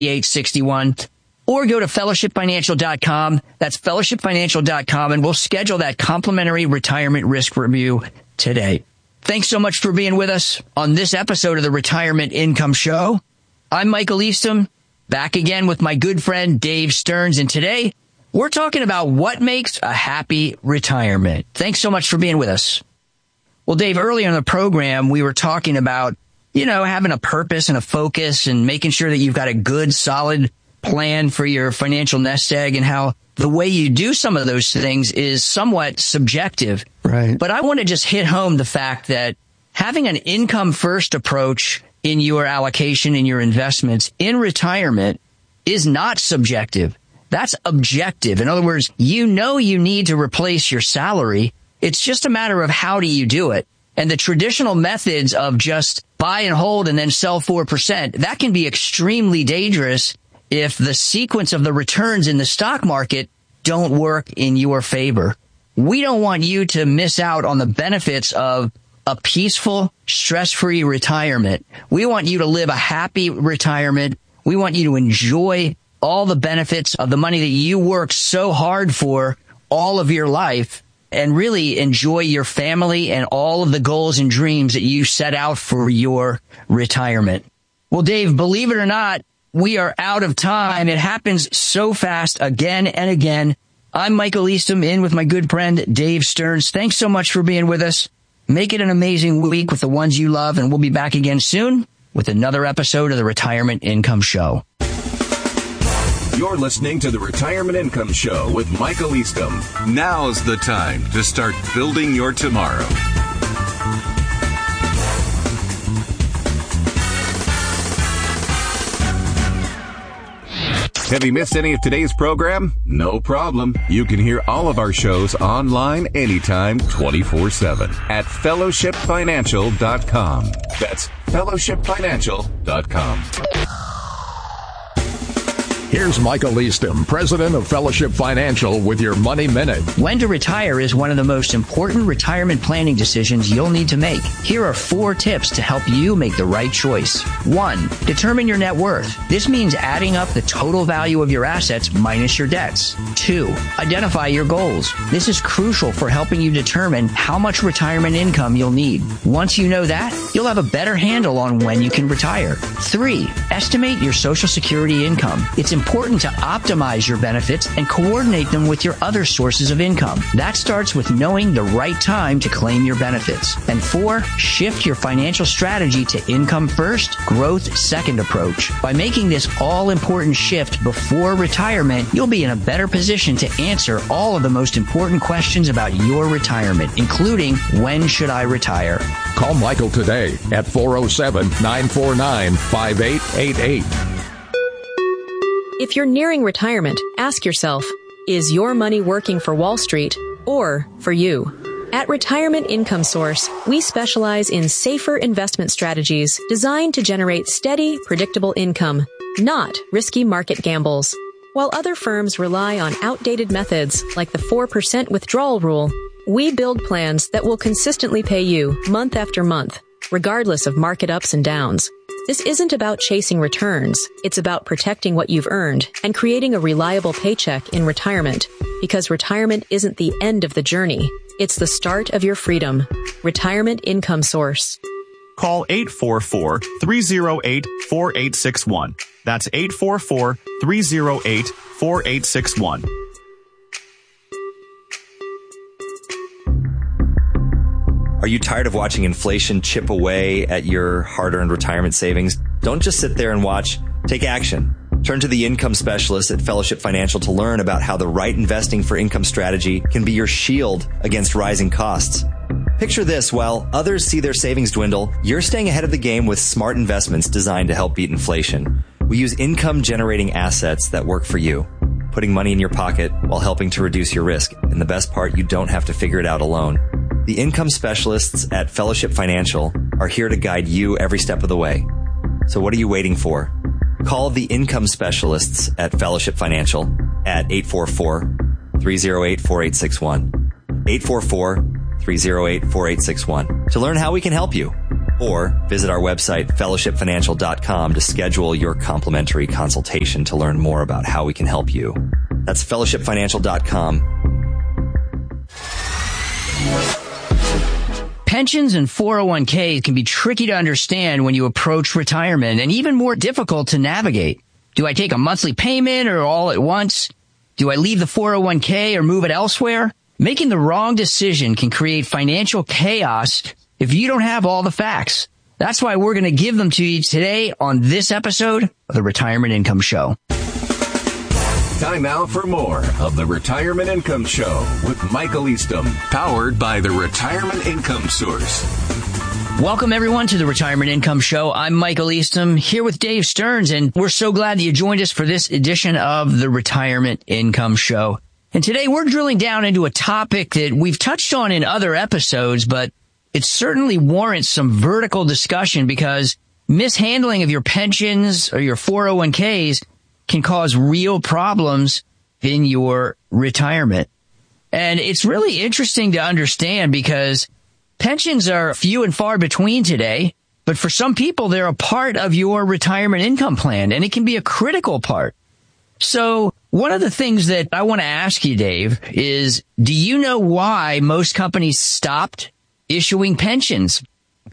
861, or go to fellowshipfinancial.com. That's fellowshipfinancial.com, and we'll schedule that complimentary retirement risk review today. Thanks so much for being with us on this episode of the Retirement Income Show. I'm Michael Eastham, back again with my good friend Dave Stearns, and today we're talking about what makes a happy retirement. Thanks so much for being with us. Well, Dave, earlier in the program, we were talking about, having a purpose and a focus and making sure that you've got a good, solid plan for your financial nest egg, and how the way you do some of those things is somewhat subjective. Right. But I want to just hit home the fact that having an income first approach in your allocation and your investments in retirement is not subjective. That's objective. In other words, you need to replace your salary. It's just a matter of how do you do it. And the traditional methods of just buy and hold and then sell 4%, that can be extremely dangerous if the sequence of the returns in the stock market don't work in your favor. We don't want you to miss out on the benefits of a peaceful, stress-free retirement. We want you to live a happy retirement. We want you to enjoy all the benefits of the money that you work so hard for all of your life, and really enjoy your family and all of the goals and dreams that you set out for your retirement. Well, Dave, believe it or not, we are out of time. It happens so fast again and again. I'm Michael Eastham, in with my good friend Dave Stearns. Thanks so much for being with us. Make it an amazing week with the ones you love, and we'll be back again soon with another episode of the Retirement Income Show. You're listening to the Retirement Income Show with Michael Eastham. Now's the time to start building your tomorrow. Have you missed any of today's program? No problem. You can hear all of our shows online anytime, 24/7 at fellowshipfinancial.com. That's fellowshipfinancial.com. Here's Michael Eastham, president of Fellowship Financial, with your Money Minute. When to retire is one of the most important retirement planning decisions you'll need to make. Here are 4 tips to help you make the right choice. 1. Determine your net worth. This means adding up the total value of your assets minus your debts. 2. Identify your goals. This is crucial for helping you determine how much retirement income you'll need. Once you know that, you'll have a better handle on when you can retire. 3. Estimate your Social Security income. It's important to optimize your benefits and coordinate them with your other sources of income. That starts with knowing the right time to claim your benefits. And 4, shift your financial strategy to income first, growth second approach. By making this all-important shift before retirement, you'll be in a better position to answer all of the most important questions about your retirement, including when should I retire? Call Michael today at 407-949-5888. If you're nearing retirement, ask yourself, is your money working for Wall Street or for you? At Retirement Income Source, we specialize in safer investment strategies designed to generate steady, predictable income, not risky market gambles. While other firms rely on outdated methods like the 4% withdrawal rule, we build plans that will consistently pay you month after month, regardless of market ups and downs. This isn't about chasing returns. It's about protecting what you've earned and creating a reliable paycheck in retirement, because retirement isn't the end of the journey. It's the start of your freedom. Retirement Income Source. Call 844-308-4861. That's 844-308-4861. Are you tired of watching inflation chip away at your hard-earned retirement savings? Don't just sit there and watch. Take action. Turn to the income specialist at Fellowship Financial to learn about how the right investing for income strategy can be your shield against rising costs. Picture this: while others see their savings dwindle, you're staying ahead of the game with smart investments designed to help beat inflation. We use income-generating assets that work for you, putting money in your pocket while helping to reduce your risk. And the best part, you don't have to figure it out alone. The income specialists at Fellowship Financial are here to guide you every step of the way. So what are you waiting for? Call the income specialists at Fellowship Financial at 844-308-4861. 844-308-4861 to learn how we can help you. Or visit our website, fellowshipfinancial.com, to schedule your complimentary consultation to learn more about how we can help you. That's fellowshipfinancial.com. Pensions and 401ks can be tricky to understand when you approach retirement and even more difficult to navigate. Do I take a monthly payment or all at once? Do I leave the 401k or move it elsewhere? Making the wrong decision can create financial chaos if you don't have all the facts. That's why we're going to give them to you today on this episode of the Retirement Income Show. Time now for more of the Retirement Income Show with Michael Eastham. Powered by the Retirement Income Source. Welcome, everyone, to the Retirement Income Show. I'm Michael Eastham here with Dave Stearns, and we're so glad that you joined us for this edition of the Retirement Income Show. And today we're drilling down into a topic that we've touched on in other episodes, but it certainly warrants some vertical discussion because mishandling of your pensions or your 401ks can cause real problems in your retirement. And it's really interesting to understand because pensions are few and far between today, but for some people, they're a part of your retirement income plan, and it can be a critical part. So one of the things that I want to ask you, Dave, is do you know why most companies stopped issuing pensions?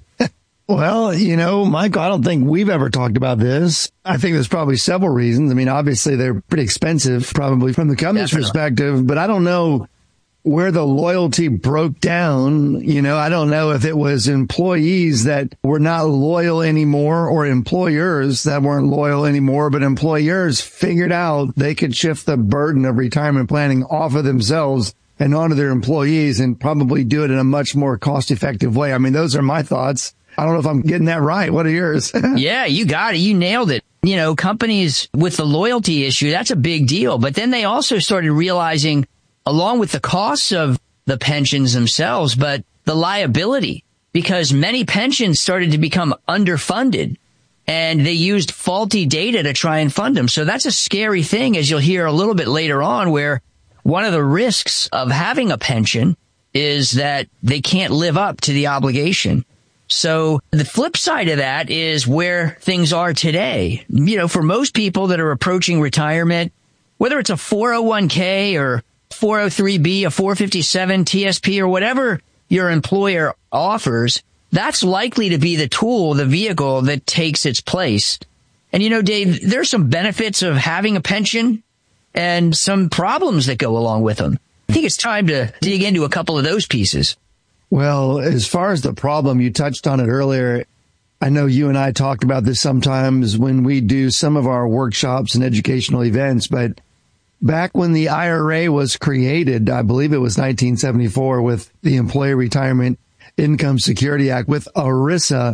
Well, Michael, I don't think we've ever talked about this. I think there's probably several reasons. I mean, obviously, they're pretty expensive, probably from the company's perspective, but I don't know where the loyalty broke down. I don't know if it was employees that were not loyal anymore or employers that weren't loyal anymore, but employers figured out they could shift the burden of retirement planning off of themselves and onto their employees and probably do it in a much more cost-effective way. I mean, those are my thoughts. I don't know if I'm getting that right. What are yours? Yeah, you got it. You nailed it. Companies with the loyalty issue, that's a big deal. But then they also started realizing, along with the costs of the pensions themselves, but the liability, because many pensions started to become underfunded and they used faulty data to try and fund them. So that's a scary thing, as you'll hear a little bit later on, where one of the risks of having a pension is that they can't live up to the obligation. So the flip side of that is where things are today. For most people that are approaching retirement, whether it's a 401k or 403b, a 457 TSP, or whatever your employer offers, that's likely to be the tool, the vehicle that takes its place. And Dave, there's some benefits of having a pension and some problems that go along with them. I think it's time to dig into a couple of those pieces. Well, as far as the problem, you touched on it earlier. I know you and I talked about this sometimes when we do some of our workshops and educational events, but back when the IRA was created, I believe it was 1974 with the Employee Retirement Income Security Act with ERISA.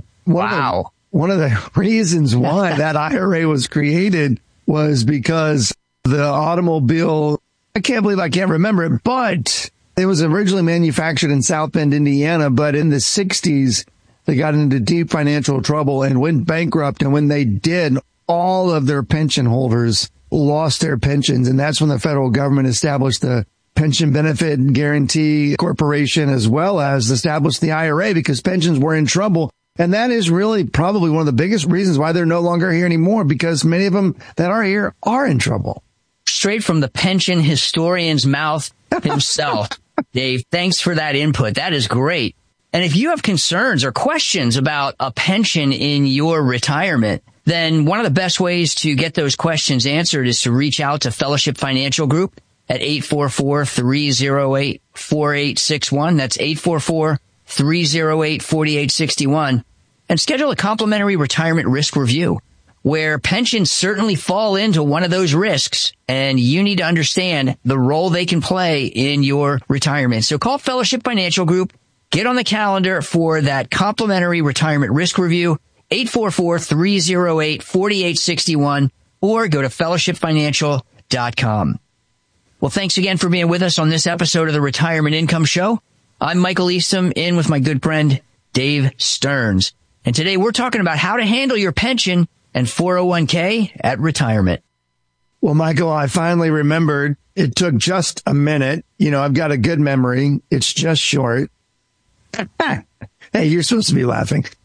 One of the reasons why that IRA was created was because the automobile, I can't remember it, but it was originally manufactured in South Bend, Indiana, but in the 60s, they got into deep financial trouble and went bankrupt. And when they did, all of their pension holders lost their pensions. And that's when the federal government established the Pension Benefit and Guarantee Corporation, as well as established the IRA, because pensions were in trouble. And that is really probably one of the biggest reasons why they're no longer here anymore, because many of them that are here are in trouble. Straight from the pension historian's mouth himself. Dave, thanks for that input. That is great. And if you have concerns or questions about a pension in your retirement, then one of the best ways to get those questions answered is to reach out to Fellowship Financial Group at 844-308-4861. That's 844-308-4861. And schedule a complimentary retirement risk review, where pensions certainly fall into one of those risks, and you need to understand the role they can play in your retirement. So call Fellowship Financial Group, get on the calendar for that complimentary retirement risk review, 844-308-4861, or go to fellowshipfinancial.com. Well, thanks again for being with us on this episode of the Retirement Income Show. I'm Michael Eastham, in with my good friend Dave Stearns. And today we're talking about how to handle your pension and 401k at retirement. Well, Michael, I finally remembered. It took just a minute. I've got a good memory. It's just short. Hey, you're supposed to be laughing.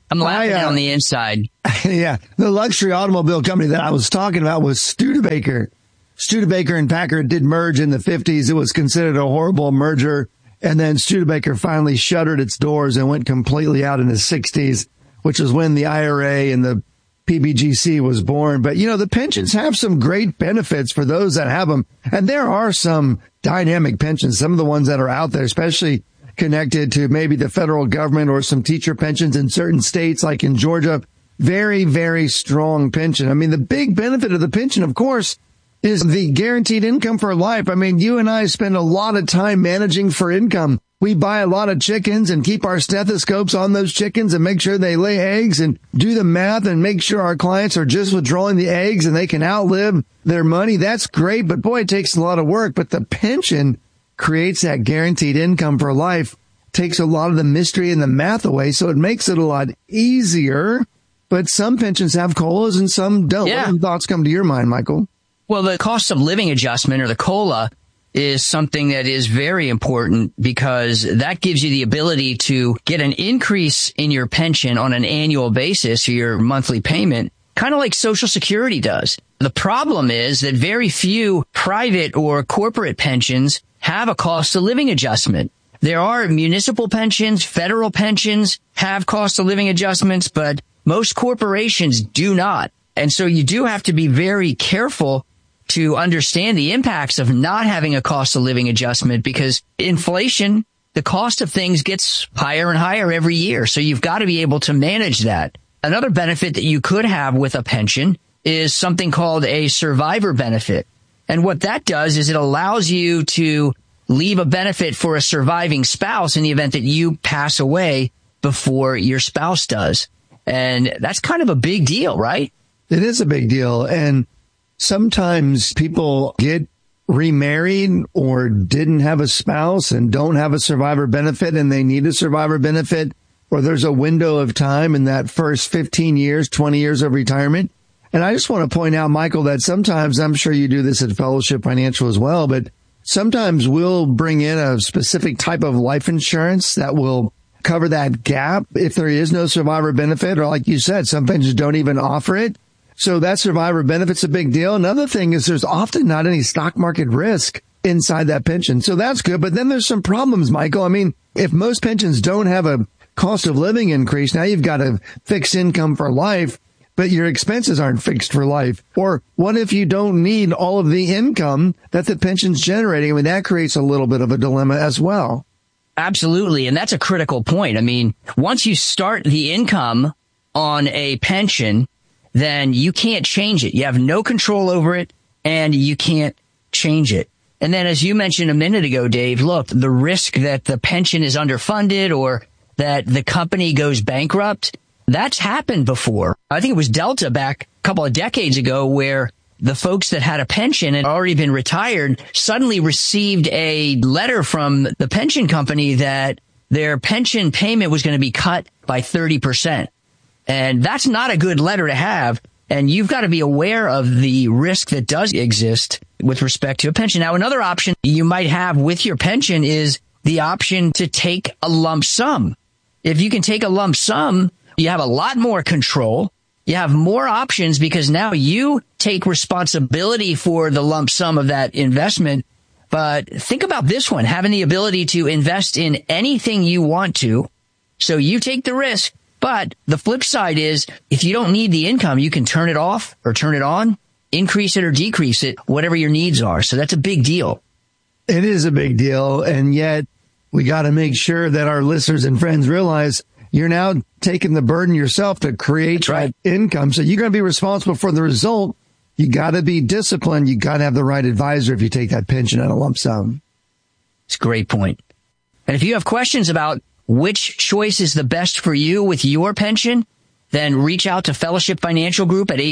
I'm laughing on the inside. Yeah. The luxury automobile company that I was talking about was Studebaker. Studebaker and Packard did merge in the 50s. It was considered a horrible merger. And then Studebaker finally shuttered its doors and went completely out in the 60s, which is when the IRA and the PBGC was born. But, the pensions have some great benefits for those that have them. And there are some dynamic pensions, some of the ones that are out there, especially connected to maybe the federal government or some teacher pensions in certain states, like in Georgia. Very, very strong pension. I mean, the big benefit of the pension, of course, is the guaranteed income for life. I mean, you and I spend a lot of time managing for income. We buy a lot of chickens and keep our stethoscopes on those chickens and make sure they lay eggs and do the math and make sure our clients are just withdrawing the eggs and they can outlive their money. That's great, but boy, it takes a lot of work. But the pension creates that guaranteed income for life, takes a lot of the mystery and the math away, so it makes it a lot easier. But some pensions have COLAs and some don't. Yeah. What thoughts come to your mind, Michael? Well, the cost of living adjustment, or the COLA, is something that is very important because that gives you the ability to get an increase in your pension on an annual basis, or your monthly payment, kind of like Social Security does. The problem is that very few private or corporate pensions have a cost of living adjustment. There are municipal pensions, federal pensions have cost of living adjustments, but most corporations do not. And so you do have to be very careful to understand the impacts of not having a cost of living adjustment, because inflation, the cost of things gets higher and higher every year. So you've got to be able to manage that. Another benefit that you could have with a pension is something called a survivor benefit. And what that does is it allows you to leave a benefit for a surviving spouse in the event that you pass away before your spouse does. And that's kind of a big deal, right? It is a big deal. And sometimes people get remarried or didn't have a spouse and don't have a survivor benefit and they need a survivor benefit, or there's a window of time in that first 15 years, 20 years of retirement. And I just want to point out, Michael, that sometimes, I'm sure you do this at Fellowship Financial as well, but sometimes we'll bring in a specific type of life insurance that will cover that gap if there is no survivor benefit, or like you said, some pensions don't even offer it. So that survivor benefit's a big deal. Another thing is there's often not any stock market risk inside that pension. So that's good. But then there's some problems, Michael. I mean, if most pensions don't have a cost of living increase, now you've got a fixed income for life, but your expenses aren't fixed for life. Or what if you don't need all of the income that the pension's generating? I mean, that creates a little bit of a dilemma as well. Absolutely. And that's a critical point. I mean, once you start the income on a pension, then you can't change it. You have no control over it, and you can't change it. And then, as you mentioned a minute ago, Dave, look, the risk that the pension is underfunded or that the company goes bankrupt, that's happened before. I think it was Delta back a couple of decades ago where the folks that had a pension and already been retired suddenly received a letter from the pension company that their pension payment was going to be cut by 30%. And that's not a good letter to have. And you've got to be aware of the risk that does exist with respect to a pension. Now, another option you might have with your pension is the option to take a lump sum. If you can take a lump sum, you have a lot more control. You have more options because now you take responsibility for the lump sum of that investment. But think about this one, having the ability to invest in anything you want to. So you take the risk. But the flip side is if you don't need the income, you can turn it off or turn it on, increase it or decrease it, whatever your needs are. So that's a big deal. It is a big deal. And yet we got to make sure that our listeners and friends realize you're now taking the burden yourself to create that income. So you're going to be responsible for the result. You got to be disciplined. You got to have the right advisor if you take that pension at a lump sum. It's a great point. And if you have questions about which choice is the best for you with your pension, then reach out to Fellowship Financial Group at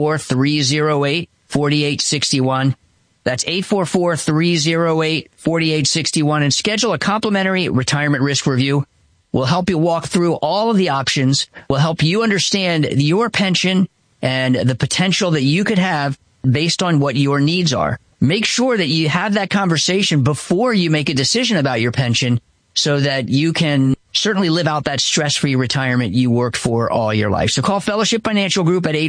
844-308-4861. That's 844-308-4861 and schedule a complimentary retirement risk review. We'll help you walk through all of the options. We'll help you understand your pension and the potential that you could have based on what your needs are. Make sure that you have that conversation before you make a decision about your pension so that you can certainly live out that stress-free retirement you worked for all your life. So call Fellowship Financial Group at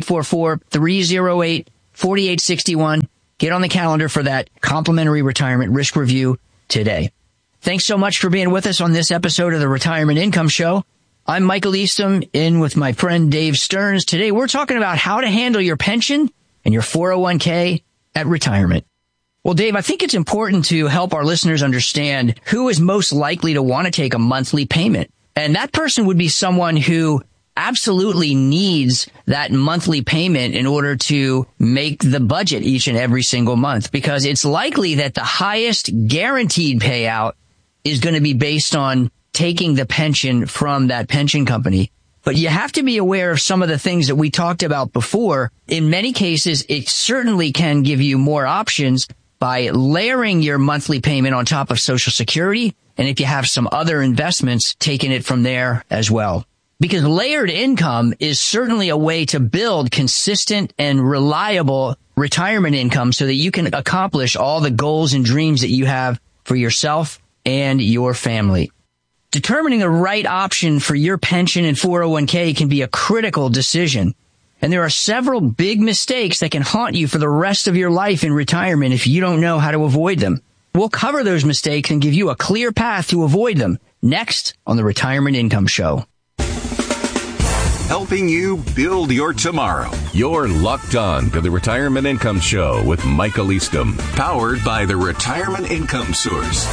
844-308-4861. Get on the calendar for that complimentary retirement risk review today. Thanks so much for being with us on this episode of the Retirement Income Show. I'm Michael Eastham, in with my friend Dave Stearns. Today, we're talking about how to handle your pension and your 401k at retirement. Well, Dave, I think it's important to help our listeners understand who is most likely to want to take a monthly payment. And that person would be someone who absolutely needs that monthly payment in order to make the budget each and every single month, because it's likely that the highest guaranteed payout is going to be based on taking the pension from that pension company. But you have to be aware of some of the things that we talked about before. In many cases, it certainly can give you more options by layering your monthly payment on top of Social Security. And if you have some other investments, taking it from there as well. Because layered income is certainly a way to build consistent and reliable retirement income so that you can accomplish all the goals and dreams that you have for yourself and your family. Determining the right option for your pension and 401k can be a critical decision. And there are several big mistakes that can haunt you for the rest of your life in retirement if you don't know how to avoid them. We'll cover those mistakes and give you a clear path to avoid them next on the Retirement Income Show. Helping you build your tomorrow. You're locked on to the Retirement Income Show with Michael Eastham. Powered by the Retirement Income Source.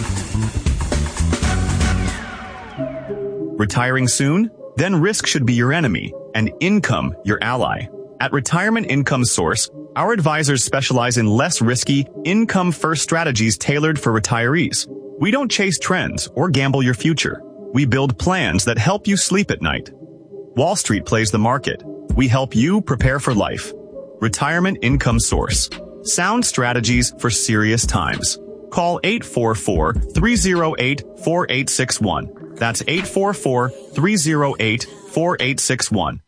Retiring soon? Then risk should be your enemy and income your ally. At Retirement Income Source, our advisors specialize in less risky, income-first strategies tailored for retirees. We don't chase trends or gamble your future. We build plans that help you sleep at night. Wall Street plays the market. We help you prepare for life. Retirement Income Source. Sound strategies for serious times. Call 844-308-4861. That's 844-308-4861.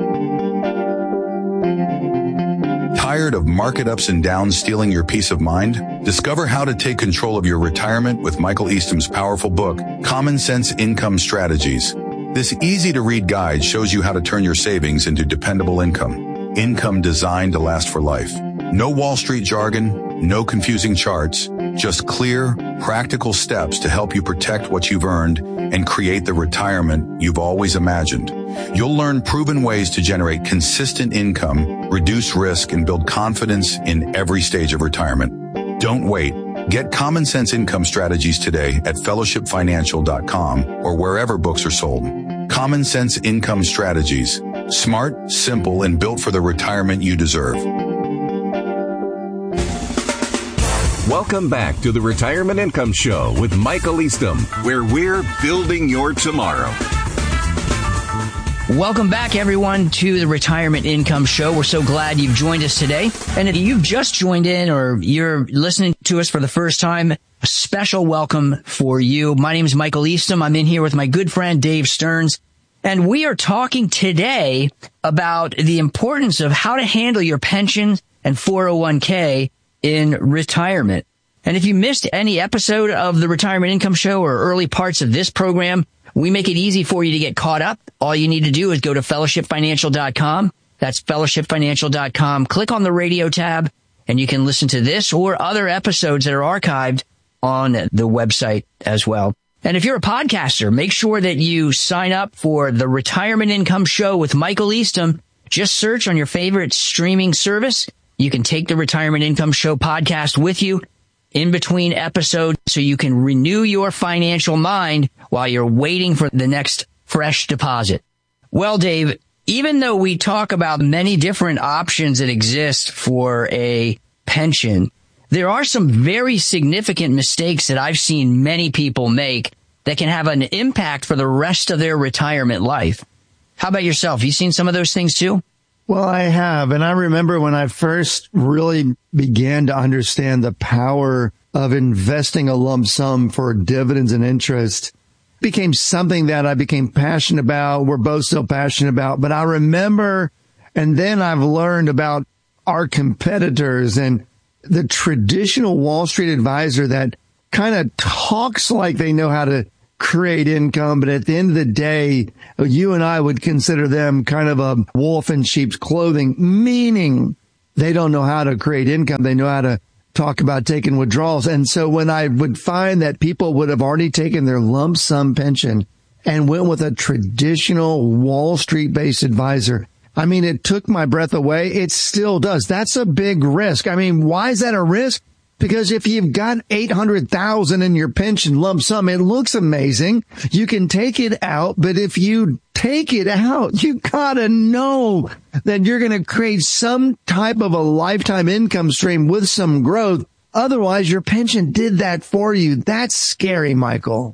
Tired of market ups and downs stealing your peace of mind? Discover how to take control of your retirement with Michael Eastham's powerful book, Common Sense Income Strategies. This easy-to-read guide shows you how to turn your savings into dependable income. Income designed to last for life. No Wall Street jargon, no confusing charts, just clear, practical steps to help you protect what you've earned and create the retirement you've always imagined. You'll learn proven ways to generate consistent income, reduce risk, and build confidence in every stage of retirement. Don't wait. Get Common Sense Income Strategies today at fellowshipfinancial.com or wherever books are sold. Common Sense Income Strategies. Smart, simple, and built for the retirement you deserve. Welcome back to the Retirement Income Show with Michael Eastham, where we're building your tomorrow. Welcome back, everyone, to the Retirement Income Show. We're so glad you've joined us today. And if you've just joined in or you're listening to us for the first time, a special welcome for you. My name is Michael Eastham. I'm in here with my good friend Dave Stearns. And we are talking today about the importance of how to handle your pension and 401k in retirement. And if you missed any episode of the Retirement Income Show or early parts of this program, we make it easy for you to get caught up. All you need to do is go to fellowshipfinancial.com. That's fellowshipfinancial.com. Click on the radio tab, and you can listen to this or other episodes that are archived on the website as well. And if you're a podcaster, make sure that you sign up for the Retirement Income Show with Michael Eastham. Just search on your favorite streaming service. You can take the Retirement Income Show podcast with you in between episodes so you can renew your financial mind while you're waiting for the next fresh deposit. Well, Dave, even though we talk about many different options that exist for a pension, there are some very significant mistakes that I've seen many people make that can have an impact for the rest of their retirement life. How about yourself? You seen some of those things too? Well, I have. And I remember when I first really began to understand the power of investing a lump sum for dividends and interest, became something that I became passionate about. We're both still passionate about. But I remember, and then I've learned about our competitors and the traditional Wall Street advisor that kind of talks like they know how to create income, but at the end of the day, you and I would consider them kind of a wolf in sheep's clothing, meaning they don't know how to create income. They know how to talk about taking withdrawals. And so when I would find that people would have already taken their lump sum pension and went with a traditional Wall Street based advisor, I mean, it took my breath away. It still does. That's a big risk. I mean, why is that a risk? Because if you've got $800,000 in your pension lump sum, it looks amazing. You can take it out, but if you take it out, you gotta know that you're going to create some type of a lifetime income stream with some growth. Otherwise, your pension did that for you. That's scary, Michael.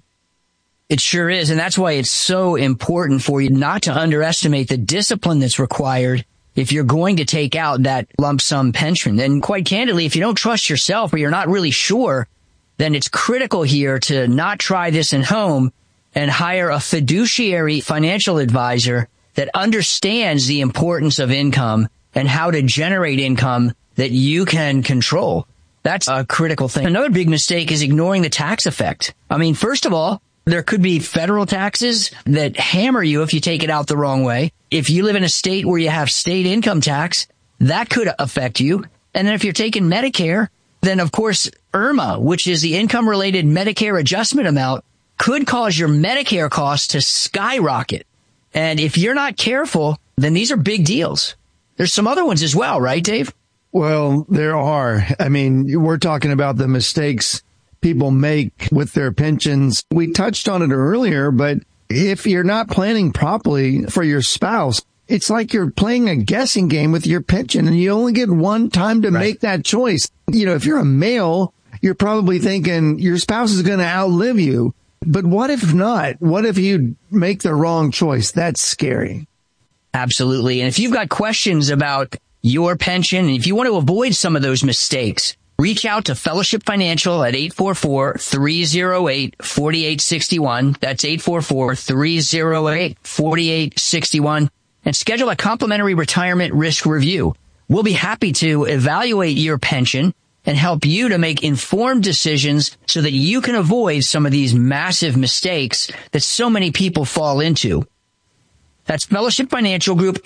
It sure is. And that's why it's so important for you not to underestimate the discipline that's required if you're going to take out that lump sum pension. And quite candidly, if you don't trust yourself or you're not really sure, then it's critical here to not try this at home and hire a fiduciary financial advisor that understands the importance of income and how to generate income that you can control. That's a critical thing. Another big mistake is ignoring the tax effect. I mean, first of all, there could be federal taxes that hammer you if you take it out the wrong way. If you live in a state where you have state income tax, that could affect you. And then if you're taking Medicare, then of course, IRMA, which is the income-related Medicare adjustment amount, could cause your Medicare costs to skyrocket. And if you're not careful, then these are big deals. There's some other ones as well, right, Dave? Well, there are. I mean, we're talking about the mistakes people make with their pensions. We touched on it earlier, but if you're not planning properly for your spouse, it's like you're playing a guessing game with your pension and you only get one time to make that choice. You know, if you're a male, you're probably thinking your spouse is going to outlive you. But what if not? What if you make the wrong choice? That's scary. Absolutely. And if you've got questions about your pension, and if you want to avoid some of those mistakes, reach out to Fellowship Financial at 844-308-4861. That's 844-308-4861. And schedule a complimentary retirement risk review. We'll be happy to evaluate your pension and help you to make informed decisions so that you can avoid some of these massive mistakes that so many people fall into. That's Fellowship Financial Group,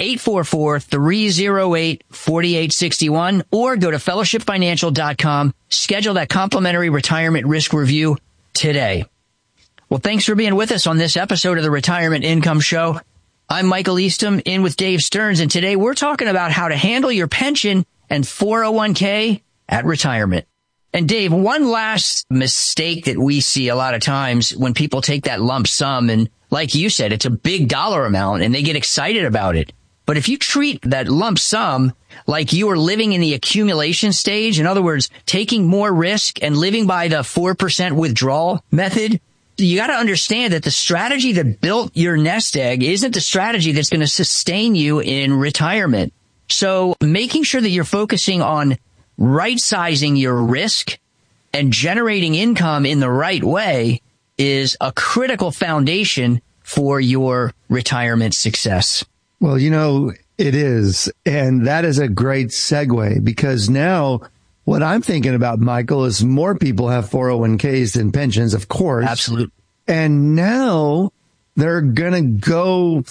844-308-4861, or go to fellowshipfinancial.com. Schedule that complimentary retirement risk review today. Well, thanks for being with us on this episode of the Retirement Income Show. I'm Michael Eastham, in with Dave Stearns, and today we're talking about how to handle your pension and 401k at retirement. And Dave, one last mistake that we see a lot of times when people take that lump sum, and like you said, it's a big dollar amount and they get excited about it. But if you treat that lump sum like you are living in the accumulation stage, in other words, taking more risk and living by the 4% withdrawal method, you got to understand that the strategy that built your nest egg isn't the strategy that's going to sustain you in retirement. So making sure that you're focusing on right-sizing your risk and generating income in the right way is a critical foundation for your retirement success. Well, you know, it is. And that is a great segue, because now what I'm thinking about, Michael, is more people have 401ks than pensions, of course. Absolutely. And now they're going to go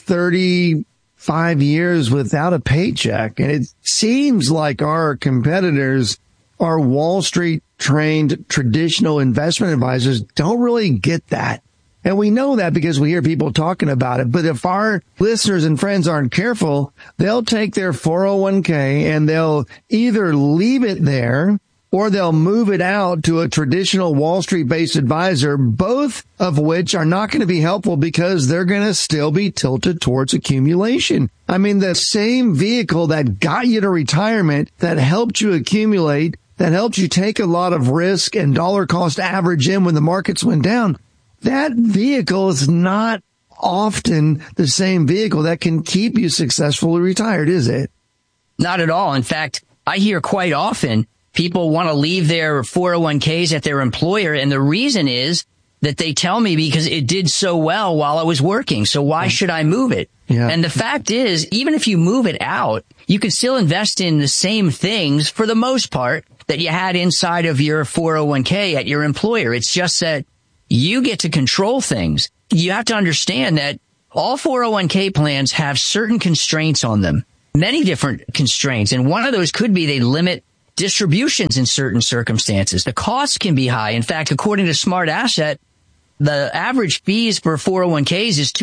35 years without a paycheck. And it seems like our competitors, our Wall Street trained traditional investment advisors, don't really get that. And we know that because we hear people talking about it. But if our listeners and friends aren't careful, they'll take their 401k and they'll either leave it there or they'll move it out to a traditional Wall Street based advisor, both of which are not going to be helpful because they're going to still be tilted towards accumulation. I mean, the same vehicle that got you to retirement, that helped you accumulate, that helped you take a lot of risk and dollar cost average in when the markets went down, that vehicle is not often the same vehicle that can keep you successfully retired, is it? Not at all. In fact, I hear quite often people want to leave their 401ks at their employer, and the reason is that they tell me because it did so well while I was working, so why should I move it? Yeah. And the fact is, even if you move it out, you can still invest in the same things for the most part that you had inside of your 401k at your employer. It's just that You get to control things. You have to understand that all 401k plans have certain constraints on them, many different constraints. And one of those could be they limit distributions in certain circumstances. The costs can be high. In fact, according to Smart Asset, the average fees for 401ks is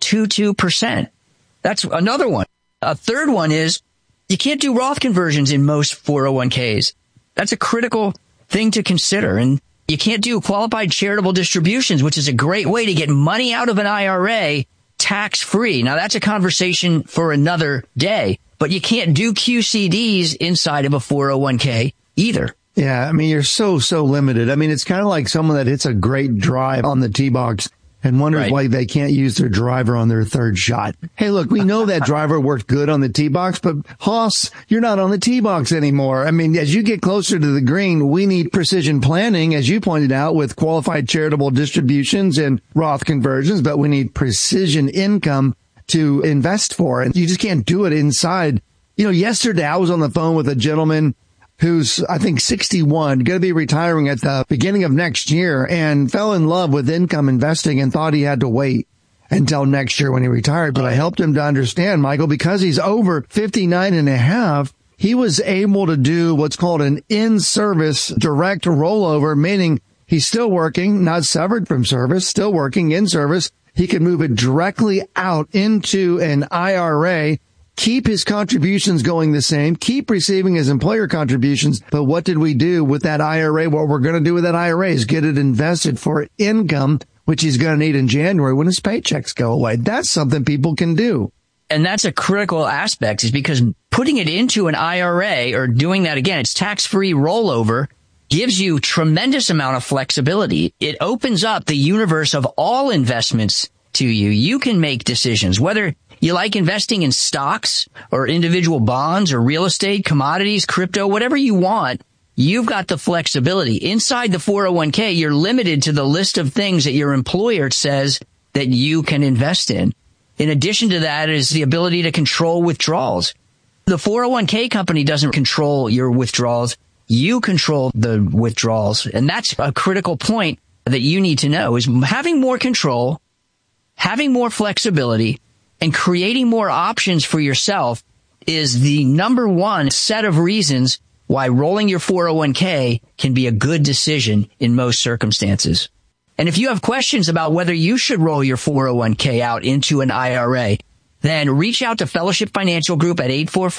2.22%. That's another one. A third one is you can't do Roth conversions in most 401ks. That's a critical thing to consider. And you can't do qualified charitable distributions, which is a great way to get money out of an IRA tax-free. Now, that's a conversation for another day, but you can't do QCDs inside of a 401k either. Yeah, I mean, you're so limited. I mean, it's kind of like someone that hits a great drive on the tee box and wonders why they can't use their driver on their third shot. Hey, look, we know that driver worked good on the tee box, but Hoss, you're not on the tee box anymore. I mean, as you get closer to the green, we need precision planning, as you pointed out, with qualified charitable distributions and Roth conversions, but we need precision income to invest for. And you just can't do it inside. You know, yesterday I was on the phone with a gentleman who's, I think, 61, going to be retiring at the beginning of next year, and fell in love with income investing and thought he had to wait until next year when he retired. But I helped him to understand, Michael, because he's over 59 and a half, he was able to do what's called an in-service direct rollover, meaning he's still working, not severed from service, still working in service. He could move it directly out into an IRA, keep his contributions going the same, keep receiving his employer contributions. But what did we do with that IRA? What we're going to do with that IRA is get it invested for income, which he's going to need in January when his paychecks go away. That's something people can do. And that's a critical aspect, is because putting it into an IRA, or doing that again, it's tax-free rollover, gives you tremendous amount of flexibility. It opens up the universe of all investments to you. You can make decisions, whether you like investing in stocks or individual bonds or real estate, commodities, crypto, whatever you want. You've got the flexibility. Inside the 401k, you're limited to the list of things that your employer says that you can invest in. In addition to that is the ability to control withdrawals. The 401k company doesn't control your withdrawals. You control the withdrawals. And that's a critical point that you need to know, is having more control, having more flexibility, and creating more options for yourself is the number one set of reasons why rolling your 401k can be a good decision in most circumstances. And if you have questions about whether you should roll your 401k out into an IRA, then reach out to Fellowship Financial Group at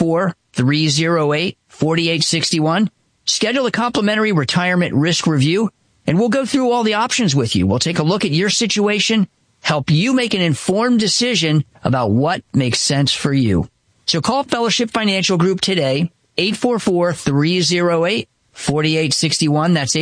844-308-4861. Schedule a complimentary retirement risk review, and we'll go through all the options with you. We'll take a look at your situation, help you make an informed decision about what makes sense for you. So call Fellowship Financial Group today, 844-308-4861. That's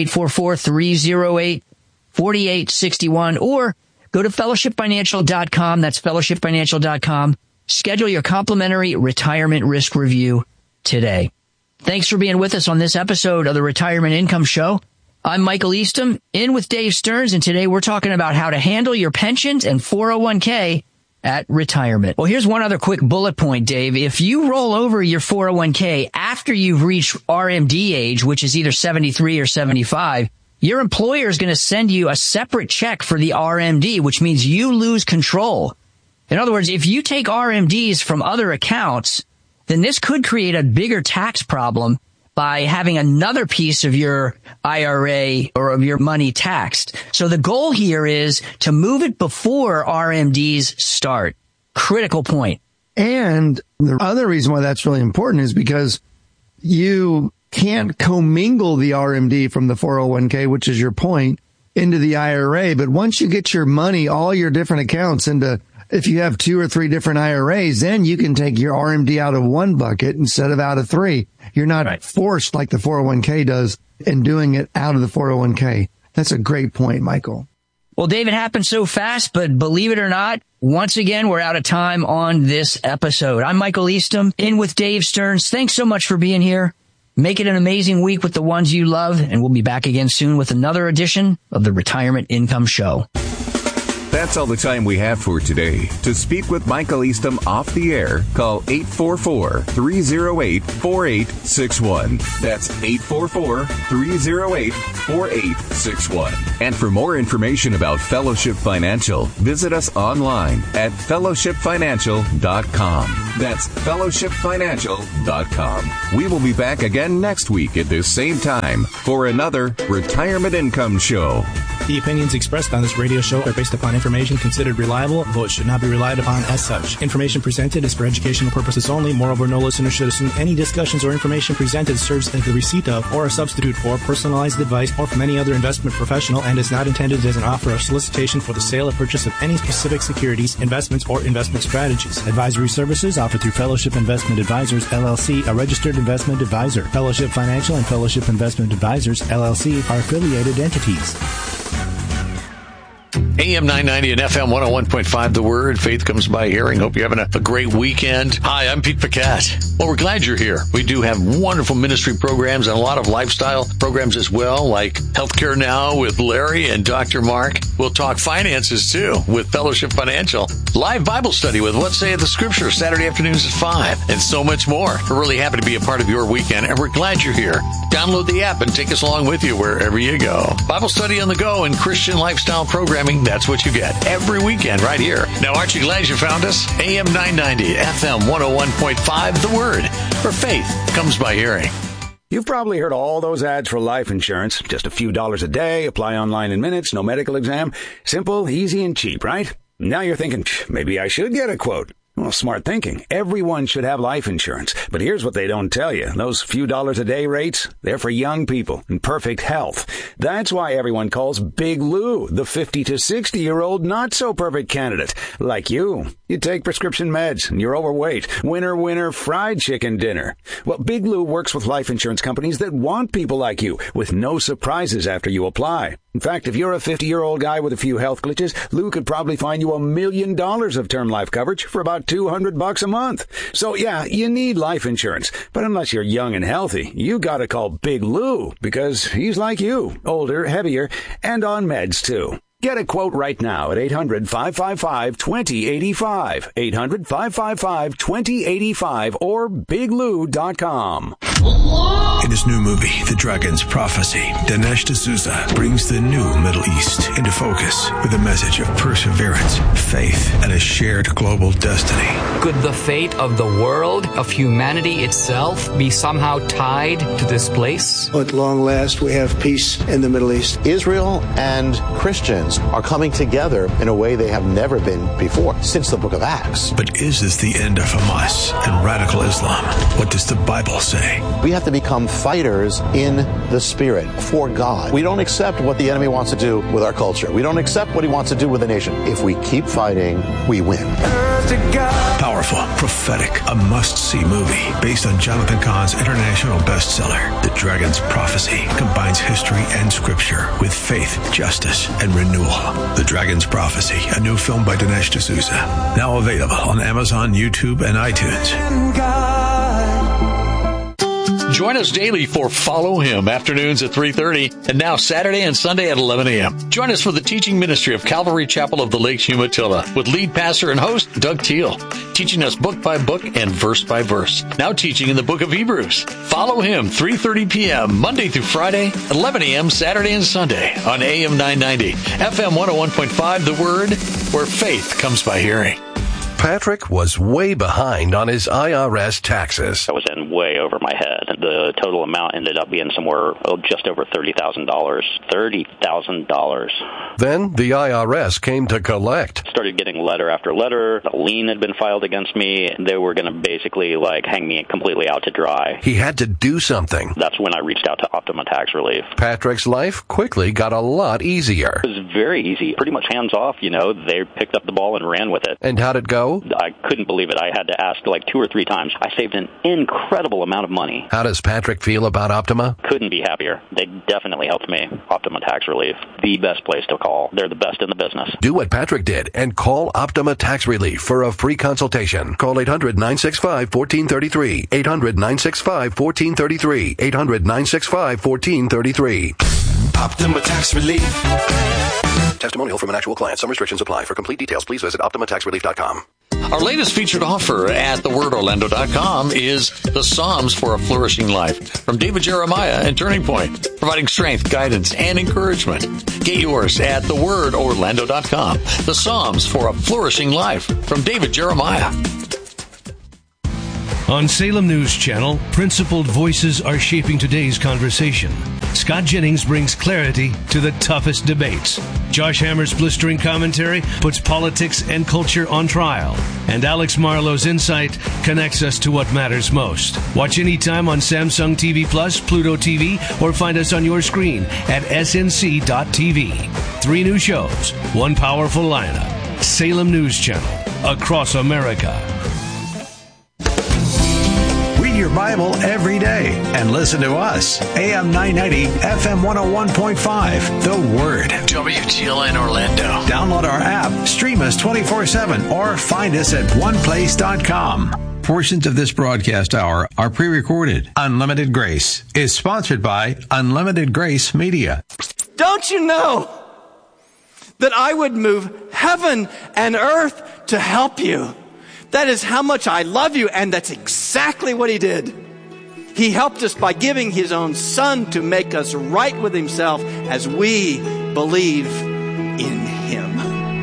844-308-4861. Or go to fellowshipfinancial.com. That's fellowshipfinancial.com. Schedule your complimentary retirement risk review today. Thanks for being with us on this episode of the Retirement Income Show. I'm Michael Eastham, in with Dave Stearns, and today we're talking about how to handle your pensions and 401k at retirement. Well, here's one other quick bullet point, Dave. If you roll over your 401k after you've reached RMD age, which is either 73 or 75, your employer is going to send you a separate check for the RMD, which means you lose control. In other words, if you take RMDs from other accounts, then this could create a bigger tax problem by having another piece of your IRA or of your money taxed. So the goal here is to move it before RMDs start. Critical point. And the other reason why that's really important is because you can't commingle the RMD from the 401k, which is your point, into the IRA. But once you get your money, all your different accounts into, if you have 2 or 3 different IRAs, then you can take your RMD out of one bucket instead of out of 3. You're not forced like the 401k does in doing it out of the 401k. That's a great point, Michael. Well, Dave, it happened so fast, but believe it or not, once again, we're out of time on this episode. I'm Michael Eastham, in with Dave Stearns. Thanks so much for being here. Make it an amazing week with the ones you love, and we'll be back again soon with another edition of the Retirement Income Show. That's all the time we have for today. To speak with Michael Eastham off the air, call 844-308-4861. That's 844-308-4861. And for more information about Fellowship Financial, visit us online at fellowshipfinancial.com. That's fellowshipfinancial.com. We will be back again next week at this same time for another Retirement Income Show. The opinions expressed on this radio show are based upon information considered reliable, though it should not be relied upon as such. Information presented is for educational purposes only. Moreover, no listener should assume any discussions or information presented serves as the receipt of or a substitute for personalized advice or from any other investment professional and is not intended as an offer or solicitation for the sale or purchase of any specific securities, investments, or investment strategies. Advisory services offered through Fellowship Investment Advisors, LLC, a registered investment advisor. Fellowship Financial and Fellowship Investment Advisors, LLC, are affiliated entities. AM 990 and FM 101.5, The Word. Faith comes by hearing. Hope you're having a great weekend. Hi, I'm Pete Paquette. Well, we're glad you're here. We do have wonderful ministry programs and a lot of lifestyle programs as well, like Healthcare Now with Larry and Dr. Mark. We'll talk finances, too, with Fellowship Financial. Live Bible study with What Saith the Scripture, Saturday afternoons at 5, and so much more. We're really happy to be a part of your weekend, and we're glad you're here. Download the app and take us along with you wherever you go. Bible study on the go and Christian lifestyle programming, that's what you get every weekend right here. Now, aren't you glad you found us? AM 990, FM 101.5, The Word, where faith comes by hearing. You've probably heard all those ads for life insurance. Just a few dollars a day, apply online in minutes, no medical exam. Simple, easy, and cheap, right? Now you're thinking, maybe I should get a quote. Well, smart thinking. Everyone should have life insurance. But here's what they don't tell you. Those few dollars a day rates, they're for young people in perfect health. That's why everyone calls Big Lou the 50 to 60-year-old not-so-perfect candidate. Like you. You take prescription meds and you're overweight. Winner, fried chicken dinner. Well, Big Lou works with life insurance companies that want people like you with no surprises after you apply. In fact, if you're a 50-year-old guy with a few health glitches, Lou could probably find you $1 million of term life coverage for about $200 a month. So yeah, you need life insurance. But unless you're young and healthy, you gotta call Big Lou because he's like you, older, heavier, and on meds too. Get a quote right now at 800-555-2085, 800-555-2085, or biglou.com. In his new movie, The Dragon's Prophecy, Dinesh D'Souza brings the new Middle East into focus with a message of perseverance, faith, and a shared global destiny. Could the fate of the world, of humanity itself, be somehow tied to this place? At long last, we have peace in the Middle East. Israel and Christians are coming together in a way they have never been before, since the book of Acts. But is this the end of Hamas and radical Islam? What does the Bible say? We have to become fighters in the Spirit for God. We don't accept what the enemy wants to do with our culture. We don't accept what he wants to do with the nation. If we keep fighting, we win. Powerful, prophetic, a must-see movie based on Jonathan Cahn's international bestseller, The Dragon's Prophecy, combines history and scripture with faith, justice, and renewal. The Dragon's Prophecy, a new film by Dinesh D'Souza. Now available on Amazon, YouTube, and iTunes. Join us daily for Follow Him, afternoons at 3:30, and now Saturday and Sunday at 11 a.m. Join us for the teaching ministry of Calvary Chapel of the Lakes, Umatilla, with lead pastor and host Doug Teal, teaching us book by book and verse by verse. Now teaching in the book of Hebrews. Follow Him, 3:30 p.m., Monday through Friday, 11 a.m., Saturday and Sunday on AM 990, FM 101.5, The Word, where faith comes by hearing. Patrick was way behind on his IRS taxes. I was in way over my head. The total amount ended up being somewhere just over $30,000. $30,000. Then the IRS came to collect. Started getting letter after letter. A lien had been filed against me. They were going to basically hang me completely out to dry. He had to do something. That's when I reached out to Optima Tax Relief. Patrick's life quickly got a lot easier. It was very easy. Pretty much hands off, They picked up the ball and ran with it. And how'd it go? I couldn't believe it. I had to ask 2 or 3 times. I saved an incredible amount of money. How does Patrick feel about Optima? Couldn't be happier. They definitely helped me. Optima Tax Relief, the best place to call. They're the best in the business. Do what Patrick did and call Optima Tax Relief for a free consultation. Call 800-965-1433. 800-965-1433. 800-965-1433. Optima Tax Relief. testimonial from an actual client. Some restrictions apply. For complete details, please visit OptimaTaxRelief.com. Our latest featured offer at thewordorlando.com is the Psalms for a Flourishing Life from David Jeremiah and Turning Point, providing strength, guidance, and encouragement. Get yours at thewordorlando.com. The Psalms for a Flourishing Life from David Jeremiah. On Salem News Channel, principled voices are shaping today's conversation. Scott Jennings brings clarity to the toughest debates. Josh Hammer's blistering commentary puts politics and culture on trial. And Alex Marlowe's insight connects us to what matters most. Watch anytime on Samsung TV Plus, Pluto TV, or find us on your screen at snc.tv. 3 new shows, 1 powerful lineup. Salem News Channel, across America. Your Bible every day and listen to us. AM 990, FM 101.5, The Word. WTLN Orlando. Download our app, stream us 24/7, or find us at oneplace.com. Portions of this broadcast hour are pre-recorded. Unlimited Grace is sponsored by Unlimited Grace Media. Don't you know that I would move heaven and earth to help you? That is how much I love you, and that's exactly what he did. He helped us by giving his own son to make us right with himself as we believe in him.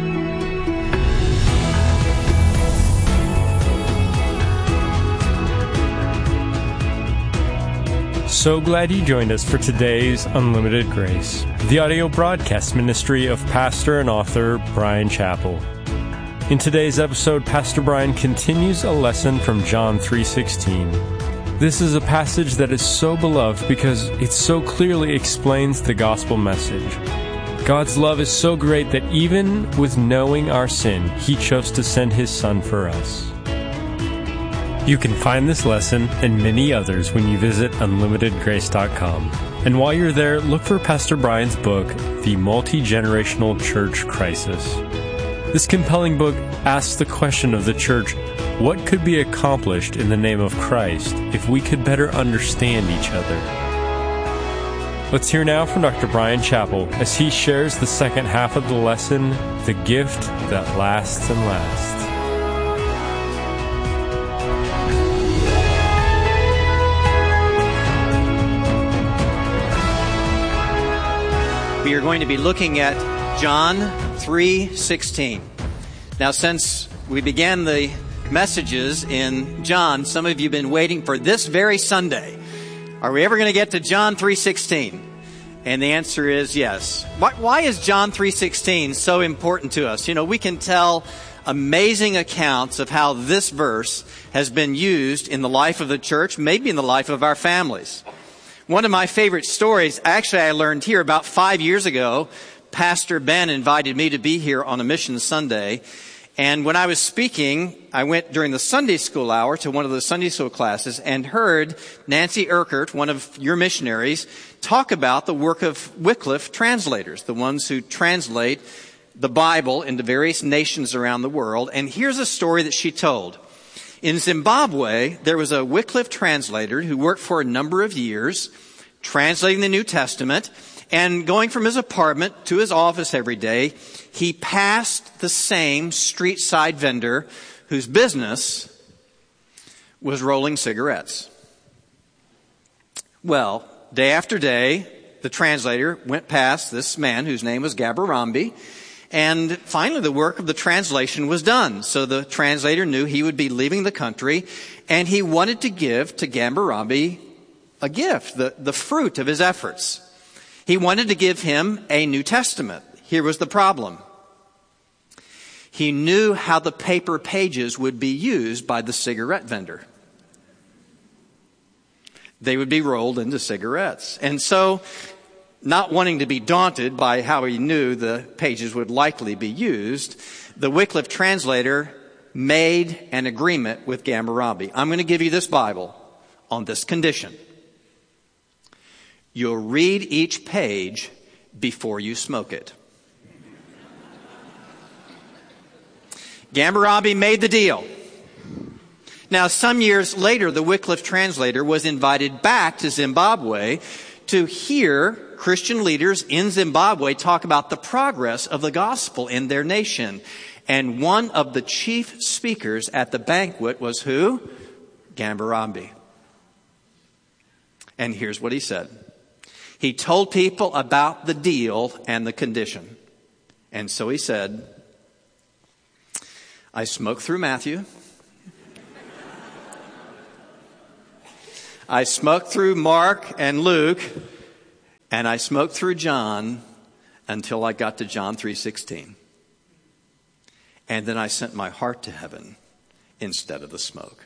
So glad you joined us for today's Unlimited Grace, the audio broadcast ministry of pastor and author Bryan Chapell. In today's episode, Pastor Bryan continues a lesson from John 3:16. This is a passage that is so beloved because it so clearly explains the gospel message. God's love is so great that even with knowing our sin, He chose to send His Son for us. You can find this lesson and many others when you visit UnlimitedGrace.com. And while you're there, look for Pastor Bryan's book, The Multi-Generational Church Crisis. This compelling book asks the question of the church, what could be accomplished in the name of Christ if we could better understand each other? Let's hear now from Dr. Bryan Chapell as he shares the second half of the lesson, The Gift That Lasts and Lasts. We are going to be looking at John 3:16. Now, since we began the messages in John, some of you have been waiting for this very Sunday. Are we ever going to get to John 3:16? And the answer is yes. Why is John 3:16 so important to us? You know, we can tell amazing accounts of how this verse has been used in the life of the church, maybe in the life of our families. One of my favorite stories, actually I learned here about 5 years ago. Pastor Ben invited me to be here on a Mission Sunday. And when I was speaking, I went during the Sunday school hour to one of the Sunday school classes and heard Nancy Urquhart, one of your missionaries, talk about the work of Wycliffe translators, the ones who translate the Bible into various nations around the world. And here's a story that she told. In Zimbabwe, there was a Wycliffe translator who worked for a number of years, translating the New Testament. And going from his apartment to his office every day, he passed the same street side vendor whose business was rolling cigarettes. Well, day after day, the translator went past this man whose name was Gabarambi, and finally the work of the translation was done. So the translator knew he would be leaving the country, and he wanted to give to Gabarambi a gift, the fruit of his efforts. He wanted to give him a New Testament. Here was the problem. He knew how the paper pages would be used by the cigarette vendor. They would be rolled into cigarettes. And so, not wanting to be daunted by how he knew the pages would likely be used, the Wycliffe translator made an agreement with Gabarambi. I'm going to give you this Bible on this condition. You'll read each page before you smoke it. Gabarambi made the deal. Now, some years later, the Wycliffe translator was invited back to Zimbabwe to hear Christian leaders in Zimbabwe talk about the progress of the gospel in their nation. And one of the chief speakers at the banquet was who? Gambarambi. And here's what he said. He told people about the deal and the condition. And so he said, I smoked through Matthew. I smoked through Mark and Luke. And I smoked through John until I got to John 3:16. And then I sent my heart to heaven instead of the smoke.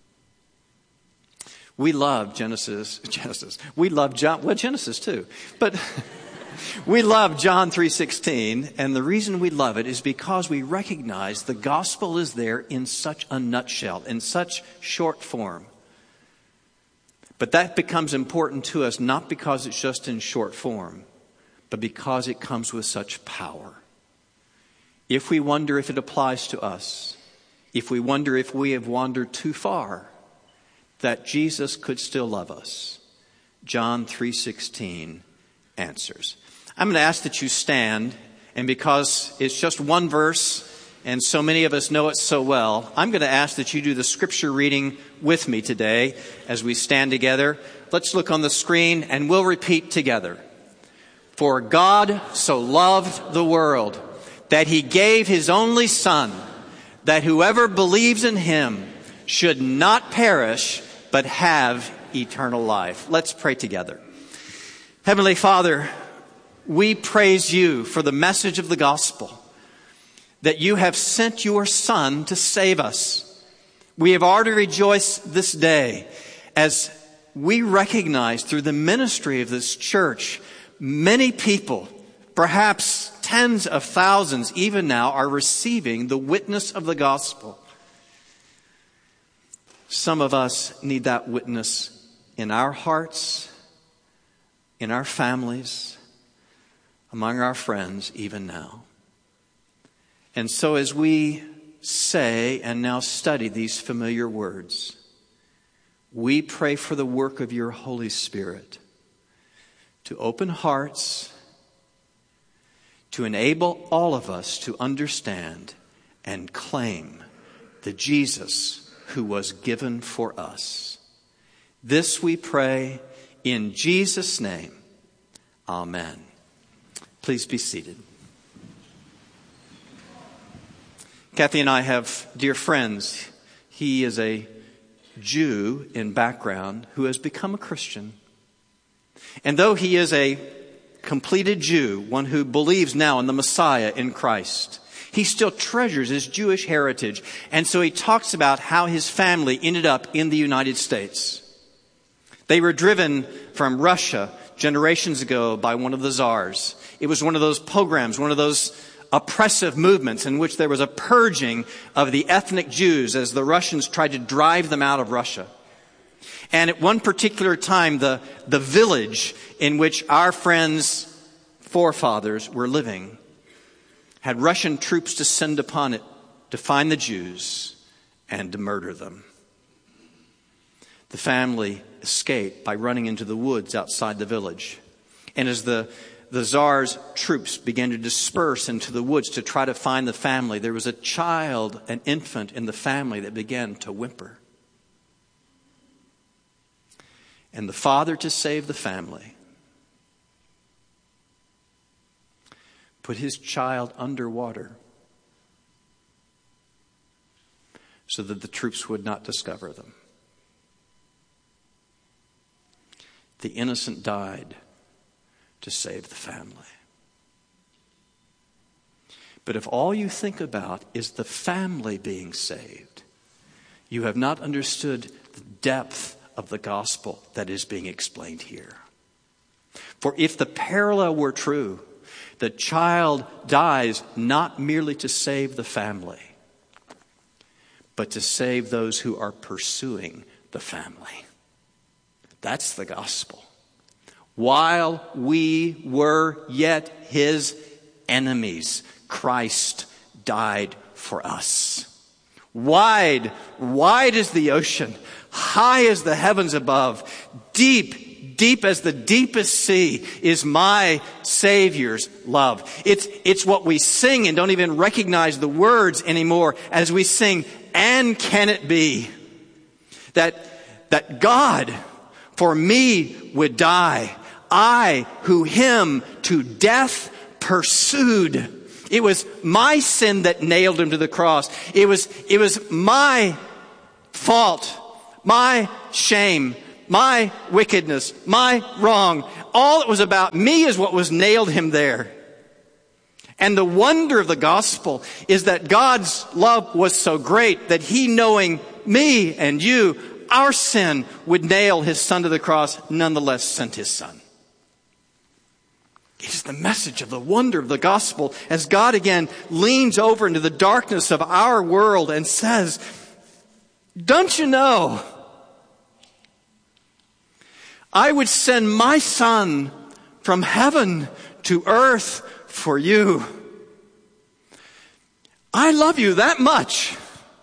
We love Genesis. We love John, well, Genesis too. But we love John 3:16. And the reason we love it is because we recognize the gospel is there in such a nutshell, in such short form. But that becomes important to us not because it's just in short form, but because it comes with such power. If we wonder if it applies to us, if we wonder if we have wandered too far, that Jesus could still love us, John 3:16 answers. I'm going to ask that you stand, and because it's just one verse, and so many of us know it so well, I'm going to ask that you do the scripture reading with me today as we stand together. Let's look on the screen and we'll repeat together. For God so loved the world that he gave his only Son, that whoever believes in him should not perish but have eternal life. Let's pray together. Heavenly Father, we praise you for the message of the gospel, that you have sent your Son to save us. We have already rejoiced this day as we recognize through the ministry of this church, many people, perhaps tens of thousands even now, are receiving the witness of the gospel. Some of us need that witness in our hearts, in our families, among our friends even now. And so as we say and now study these familiar words, we pray for the work of your Holy Spirit to open hearts, to enable all of us to understand and claim the Jesus who was given for us. This we pray in Jesus' name. Amen. Please be seated. Kathy and I have dear friends. He is a Jew in background who has become a Christian. And though he is a completed Jew, one who believes now in the Messiah in Christ, he still treasures his Jewish heritage. And so he talks about how his family ended up in the United States. They were driven from Russia generations ago by one of the czars. It was one of those pogroms, one of those oppressive movements in which there was a purging of the ethnic Jews as the Russians tried to drive them out of Russia. And at one particular time, the village in which our friends' forefathers were living had Russian troops descend upon it to find the Jews and to murder them. The family escaped by running into the woods outside the village. And as the Tsar's troops began to disperse into the woods to try to find the family, there was a child, an infant in the family that began to whimper. And the father, to save the family, put his child underwater so that the troops would not discover them. The innocent died to save the family. But if all you think about is the family being saved, you have not understood the depth of the gospel that is being explained here. For if the parallel were true, the child dies not merely to save the family, but to save those who are pursuing the family. That's the gospel. While we were yet his enemies, Christ died for us. Wide is the ocean, high as the heavens above, deep deep as the deepest sea is my Savior's love. It's what we sing and don't even recognize the words anymore as we sing, and can it be that God for me would die, I who him to death pursued. It was my sin that nailed him to the cross. It was my fault, my shame, my wickedness, my wrong. All it was about me is what was nailed him there. And the wonder of the gospel is that God's love was so great that he, knowing me and you, our sin, would nail his son to the cross, nonetheless sent his son. It is the message of the wonder of the gospel as God again leans over into the darkness of our world and says, don't you know? I would send my son from heaven to earth for you. I love you that much.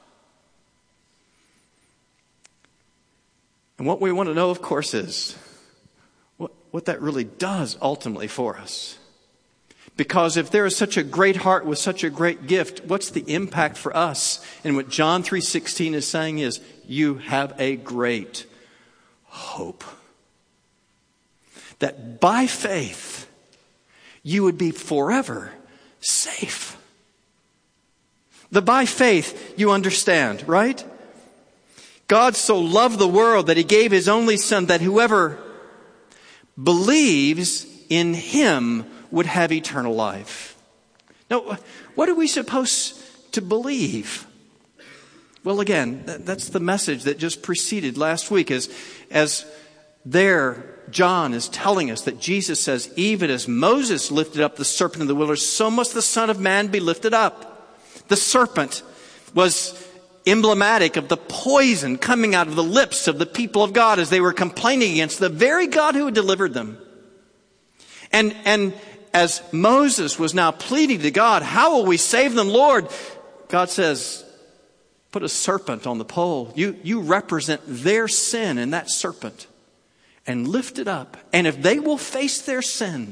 And what we want to know, of course, is what that really does ultimately for us. Because if there is such a great heart with such a great gift, what's the impact for us? And what John 3:16 is saying is, you have a great hope. That by faith, you would be forever safe. The by faith, you understand, right? God so loved the world that he gave his only son, that whoever believes in him would have eternal life. Now, what are we supposed to believe? Well, again, that's the message that just preceded last week. As there, John is telling us that Jesus says, even as Moses lifted up the serpent in the wilderness, so must the Son of Man be lifted up. The serpent was emblematic of the poison coming out of the lips of the people of God as they were complaining against the very God who had delivered them. And as Moses was now pleading to God, how will we save them, Lord? God says, put a serpent on the pole. You represent their sin in that serpent and lift it up. And if they will face their sin,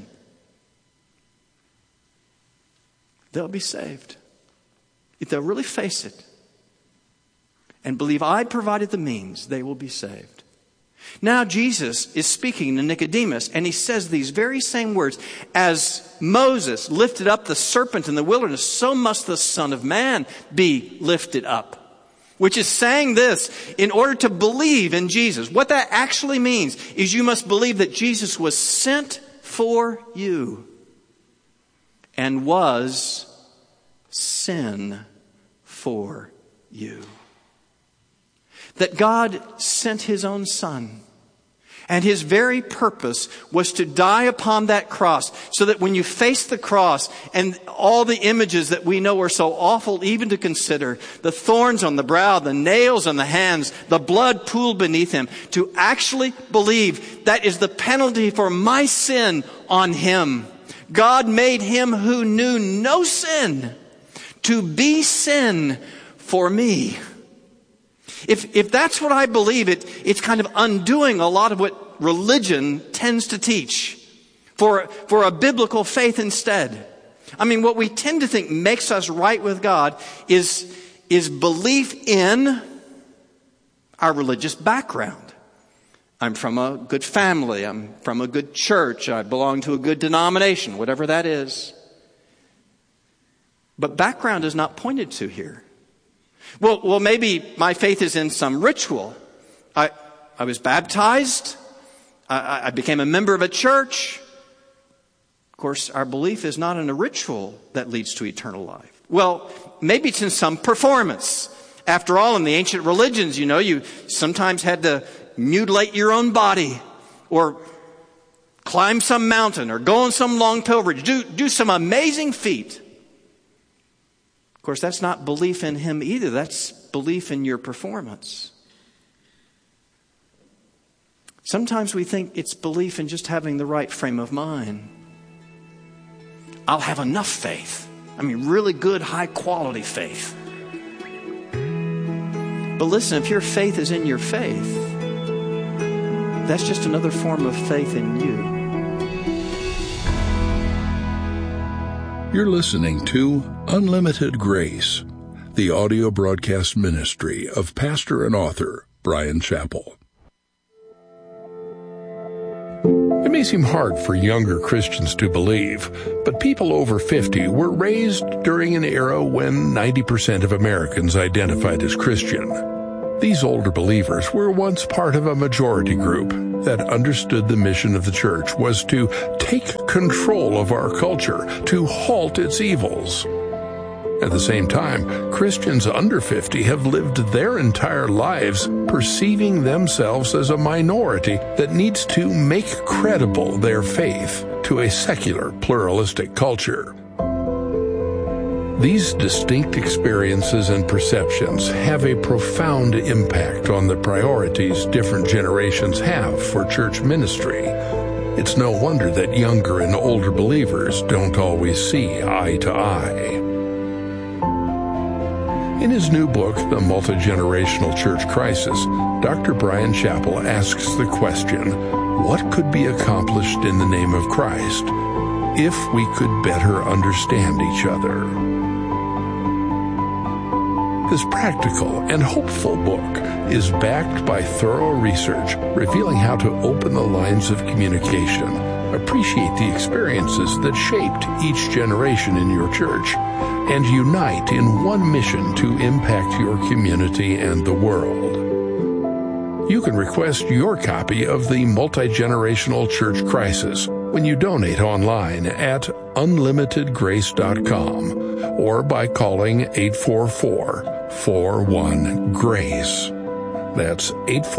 they'll be saved. If they'll really face it and believe I provided the means, they will be saved. Now Jesus is speaking to Nicodemus, and he says these very same words. As Moses lifted up the serpent in the wilderness, so must the Son of Man be lifted up. Which is saying this, in order to believe in Jesus, what that actually means is you must believe that Jesus was sent for you and was sin for you. That God sent his own son, and his very purpose was to die upon that cross, so that when you face the cross and all the images that we know are so awful even to consider, the thorns on the brow, the nails on the hands, the blood pooled beneath him, to actually believe that is the penalty for my sin on him. God made him who knew no sin to be sin for me. If that's what I believe, it's kind of undoing a lot of what religion tends to teach for a biblical faith instead. I mean, what we tend to think makes us right with God is belief in our religious background. I'm from a good family. I'm from a good church. I belong to a good denomination, whatever that is. But background is not pointed to here. Well, maybe my faith is in some ritual. I was baptized. I became a member of a church. Of course, our belief is not in a ritual that leads to eternal life. Well, maybe it's in some performance. After all, in the ancient religions, you sometimes had to mutilate your own body or climb some mountain or go on some long pilgrimage, do some amazing feat. Of course, that's not belief in him either. That's belief in your performance. Sometimes we think it's belief in just having the right frame of mind. I'll have enough faith. I mean, really good, high quality faith. But listen, if your faith is in your faith, that's just another form of faith in you. You're listening to Unlimited Grace, the audio broadcast ministry of pastor and author Bryan Chapell. It may seem hard for younger Christians to believe, but people over 50 were raised during an era when 90% of Americans identified as Christian. These older believers were once part of a majority group that understood the mission of the church was to take control of our culture, to halt its evils. At the same time, Christians under 50 have lived their entire lives perceiving themselves as a minority that needs to make credible their faith to a secular, pluralistic culture. These distinct experiences and perceptions have a profound impact on the priorities different generations have for church ministry. It's no wonder that younger and older believers don't always see eye to eye. In his new book, The Multi-Generational Church Crisis, Dr. Bryan Chapell asks the question, what could be accomplished in the name of Christ if we could better understand each other? This practical and hopeful book is backed by thorough research revealing how to open the lines of communication, appreciate the experiences that shaped each generation in your church, and unite in one mission to impact your community and the world. You can request your copy of the Multi-Generational Church Crisis when you donate online at unlimitedgrace.com or by calling 844-41-GRACE. That's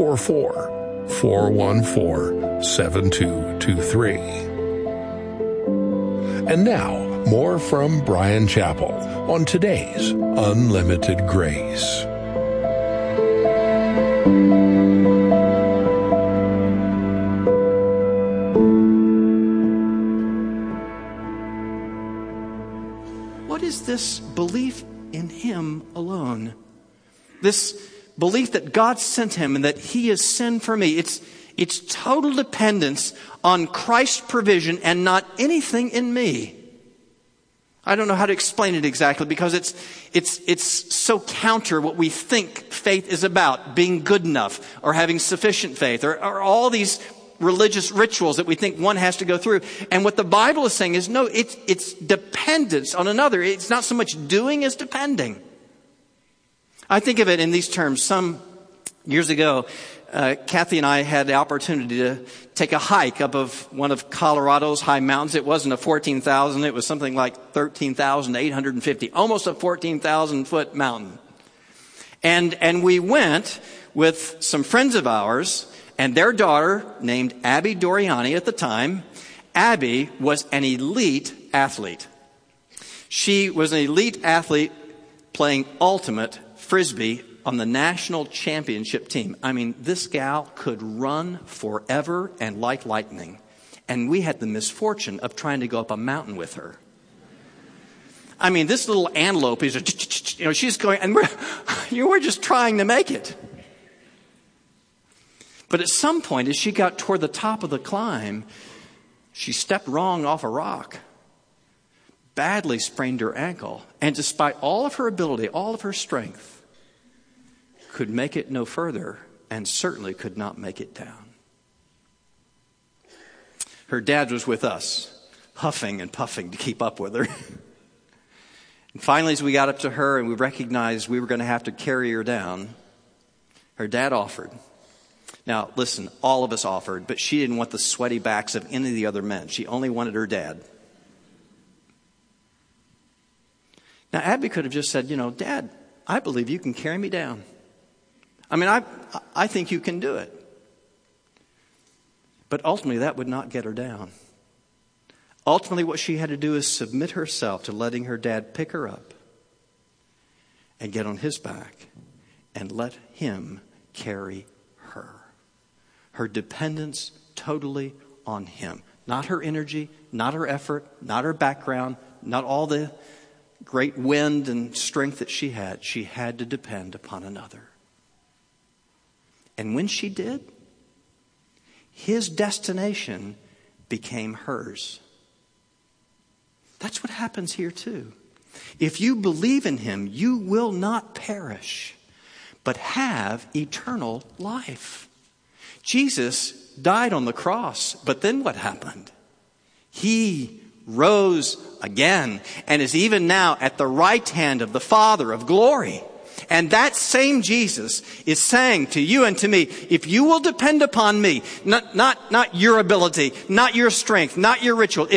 844-414-7223. And now, more from Bryan Chapell on today's Unlimited Grace. What is this belief in Him alone? This belief that God sent Him and that He is sin for me. It's total dependence on Christ's provision and not anything in me. I don't know how to explain it exactly because it's so counter what we think faith is about, being good enough or having sufficient faith or all these religious rituals that we think one has to go through. And what the Bible is saying is no, it's dependence on another. It's not so much doing as depending. I think of it in these terms. Some years ago, Kathy and I had the opportunity to take a hike up of one of Colorado's high mountains. It wasn't a 14,000. It was something like 13,850, almost a 14,000 foot mountain. And we went with some friends of ours and their daughter named Abby Doriani at the time. Abby was an elite athlete. She was an elite athlete playing ultimate Frisbee on the national championship team. I mean, this gal could run forever and like lightning. And we had the misfortune of trying to go up a mountain with her. I mean, this little antelope is, she's going, and we're just trying to make it. But at some point, as she got toward the top of the climb, she stepped wrong off a rock, badly sprained her ankle, and despite all of her ability, all of her strength, could make it no further and certainly could not make it down. Her dad was with us, huffing and puffing to keep up with her. And finally, as we got up to her and we recognized we were going to have to carry her down, her dad offered. Now, listen, all of us offered, but she didn't want the sweaty backs of any of the other men. She only wanted her dad. Now, Abby could have just said, Dad, I believe you can carry me down. I mean, I think you can do it. But ultimately, that would not get her down. Ultimately, what she had to do is submit herself to letting her dad pick her up and get on his back and let him carry her. Her dependence totally on him. Not her energy, not her effort, not her background, not all the great wind and strength that she had. She had to depend upon another. And when she did, his destination became hers. That's what happens here too. If you believe in him, you will not perish, but have eternal life. Jesus died on the cross, but then what happened? He rose again and is even now at the right hand of the Father of glory. And that same Jesus is saying to you and to me, if you will depend upon me, not your ability, not your strength, not your ritual,